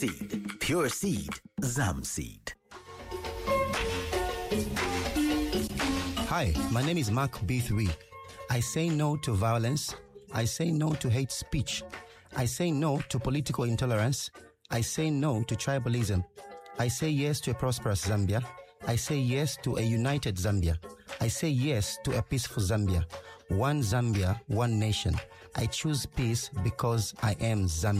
Seed. Pure Seed. Zam Seed. Hi, my name is Mark B3. I say no to violence. I say no to hate speech. I say no to political intolerance. I say no to tribalism. I say yes to a prosperous Zambia. I say yes to a united Zambia. I say yes to a peaceful Zambia. One Zambia, one nation. I choose peace because I am Zambia.